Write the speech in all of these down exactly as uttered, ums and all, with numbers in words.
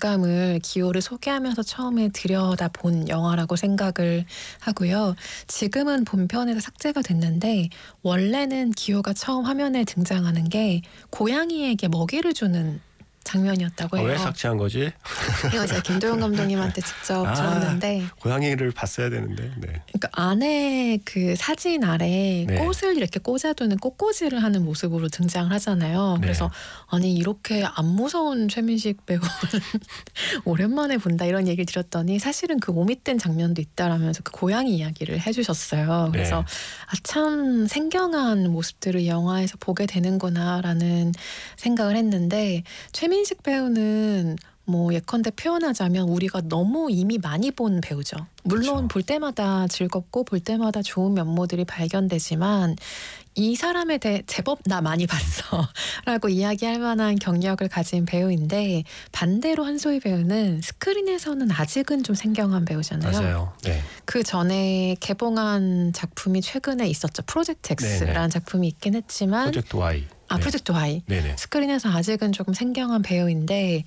공감을 기호를 소개하면서 처음에 들여다본 영화라고 생각을 하고요. 지금은 본편에서 삭제가 됐는데 원래는 기호가 처음 화면에 등장하는 게 고양이에게 먹이를 주는 장면이었다고 아, 해요. 왜 삭제한 거지? 이거 제가 김도영 감독님한테 직접 아, 들었는데 고양이를 봤어야 되는데. 네. 그러니까 안에 그 사진 아래 네. 꽃을 이렇게 꽂아두는 꽃꽂이를 하는 모습으로 등장을 하잖아요. 네. 그래서 아니 이렇게 안 무서운 최민식 배우는 오랜만에 본다 이런 얘기를 드렸더니 사실은 그 오밋된 장면도 있다라면서 그 고양이 이야기를 해주셨어요. 그래서 네. 아, 참 생경한 모습들을 이 영화에서 보게 되는구나라는 생각을 했는데 최민식 배우는 뭐 예컨대 표현하자면 우리가 너무 이미 많이 본 배우죠. 물론 그렇죠. 볼 때마다 즐겁고 볼 때마다 좋은 면모들이 발견되지만 이 사람에 대해 제법 나 많이 봤어 라고 이야기할 만한 경력을 가진 배우인데 반대로 한소희 배우는 스크린에서는 아직은 좀 생경한 배우잖아요. 맞아요. 네. 그 전에 개봉한 작품이 최근에 있었죠. 프로젝트 X라는 네네. 작품이 있긴 했지만 프로젝트 Y. 아, 네. 프로젝트 Y. 네네. 스크린에서 아직은 조금 생경한 배우인데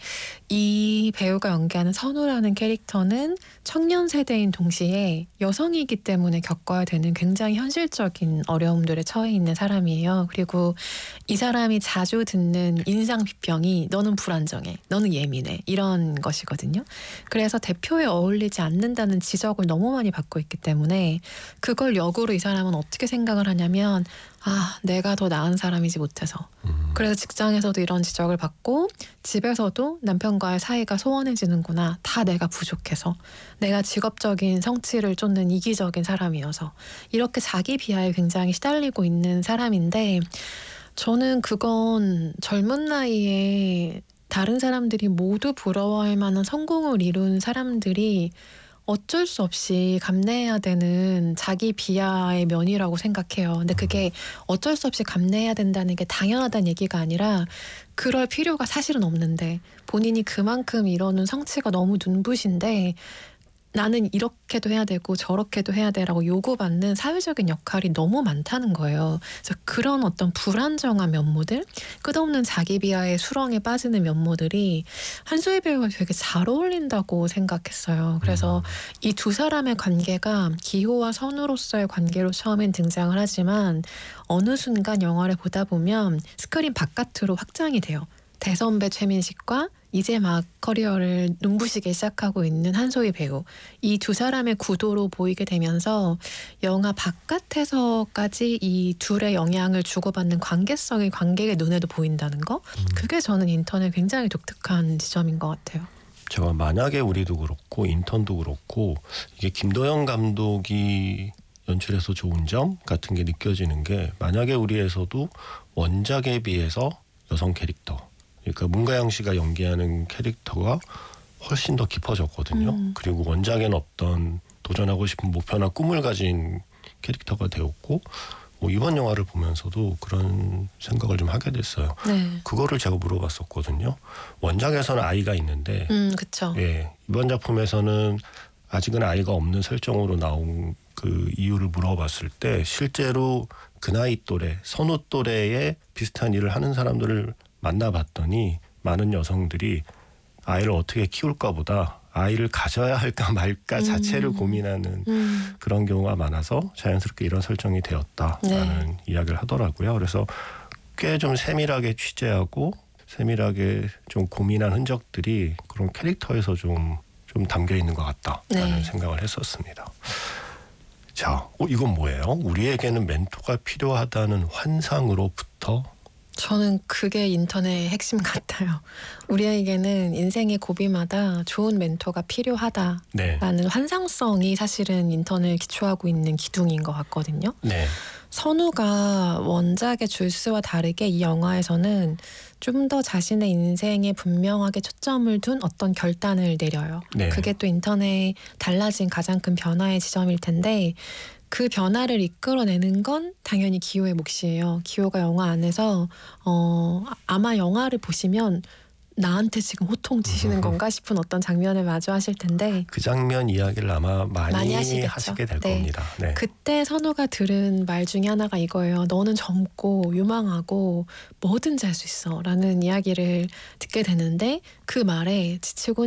이 배우가 연기하는 선우라는 캐릭터는 청년 세대인 동시에 여성이기 때문에 겪어야 되는 굉장히 현실적인 어려움들에 처해 있는 사람이에요. 그리고 이 사람이 자주 듣는 인상 비평이 너는 불안정해, 너는 예민해 이런 것이거든요. 그래서 대표에 어울리지 않는다는 지적을 너무 많이 받고 있기 때문에 그걸 역으로 이 사람은 어떻게 생각을 하냐면 아, 내가 더 나은 사람이지 못해서. 음. 그래서 직장에서도 이런 지적을 받고 집에서도 남편과의 사이가 소원해지는구나. 다 내가 부족해서. 내가 직업적인 성취를 쫓는 이기적인 사람이어서. 이렇게 자기 비하에 굉장히 시달리고 있는 사람인데 저는 그건 젊은 나이에 다른 사람들이 모두 부러워할 만한 성공을 이룬 사람들이 어쩔 수 없이 감내해야 되는 자기 비하의 면이라고 생각해요. 근데 그게 어쩔 수 없이 감내해야 된다는 게 당연하다는 얘기가 아니라 그럴 필요가 사실은 없는데 본인이 그만큼 이러는 성취가 너무 눈부신데 나는 이렇게도 해야 되고 저렇게도 해야 돼라고 요구받는 사회적인 역할이 너무 많다는 거예요. 그래서 그런 어떤 불안정한 면모들, 끝없는 자기 비하의 수렁에 빠지는 면모들이 한소희 배우가 되게 잘 어울린다고 생각했어요. 그래서 음. 이 두 사람의 관계가 기호와 선우로서의 관계로 처음엔 등장을 하지만 어느 순간 영화를 보다 보면 스크린 바깥으로 확장이 돼요. 대선배 최민식과 이제 막 커리어를 눈부시게 시작하고 있는 한소희 배우. 이 두 사람의 구도로 보이게 되면서 영화 바깥에서까지 이 둘의 영향을 주고받는 관계성이 관객의 눈에도 보인다는 거. 음. 그게 저는 인턴의 굉장히 독특한 지점인 것 같아요. 제가 만약에 우리도 그렇고 인턴도 그렇고 이게 김도영 감독이 연출해서 좋은 점 같은 게 느껴지는 게 만약에 우리에서도 원작에 비해서 여성 캐릭터 그러니까 문가영 씨가 연기하는 캐릭터가 훨씬 더 깊어졌거든요. 음. 그리고 원작에는 없던 도전하고 싶은 목표나 꿈을 가진 캐릭터가 되었고 뭐 이번 영화를 보면서도 그런 생각을 좀 하게 됐어요. 네. 그거를 제가 물어봤었거든요. 원작에서는 아이가 있는데 음, 그쵸. 예, 이번 작품에서는 아직은 아이가 없는 설정으로 나온 그 이유를 물어봤을 때 실제로 그 나이 또래, 선우 또래의 비슷한 일을 하는 사람들을 만나봤더니 많은 여성들이 아이를 어떻게 키울까 보다 아이를 가져야 할까 말까 음. 자체를 고민하는 음. 그런 경우가 많아서 자연스럽게 이런 설정이 되었다라는 네. 이야기를 하더라고요. 그래서 꽤 좀 세밀하게 취재하고 세밀하게 좀 고민한 흔적들이 그런 캐릭터에서 좀, 좀 담겨 있는 것 같다라는 네. 생각을 했었습니다. 자, 어, 이건 뭐예요? 우리에게는 멘토가 필요하다는 환상으로부터 저는 그게 인턴의 핵심 같아요. 우리에게는 인생의 고비마다 좋은 멘토가 필요하다라는 네. 환상성이 사실은 인턴을 기초하고 있는 기둥인 것 같거든요. 네. 선우가 원작의 줄스와 다르게 이 영화에서는 좀 더 자신의 인생에 분명하게 초점을 둔 어떤 결단을 내려요. 네. 그게 또 인턴의 달라진 가장 큰 변화의 지점일 텐데 그 변화를 이끌어내는 건 당연히 기호의 몫이에요. 기호가 영화 안에서 어, 아마 영화를 보시면 나한테 지금 호통치시는 건가 싶은 어떤 장면을 마주하실 텐데 그 장면 이야기를 아마 많이, 많이 하시겠죠. 하시게 될 네. 겁니다. 네. 그때 선우가 들은 말 중에 하나가 이거예요. 너는 젊고 유망하고 뭐든지 할 수 있어 라는 이야기를 듣게 되는데 그 말에 지치고